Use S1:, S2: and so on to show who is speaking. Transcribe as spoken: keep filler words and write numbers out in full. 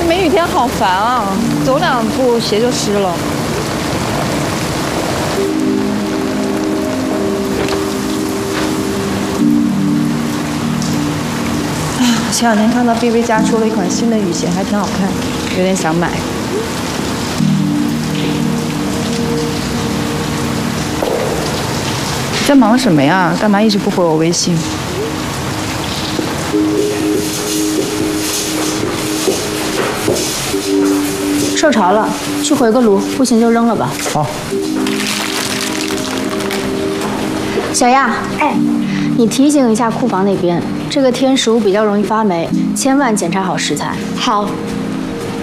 S1: 梅雨天好烦啊，走两步鞋就湿了。哎呀，前两天看到 B V 家出了一款新的雨鞋，还挺好看，有点想买。你在忙什么呀？干嘛一直不回我微信？
S2: 受潮了，去回个炉，不行就扔了吧。
S3: 好。
S2: 小亚，哎，你提醒一下库房那边，这个天食物比较容易发霉，千万检查好食材。
S1: 好，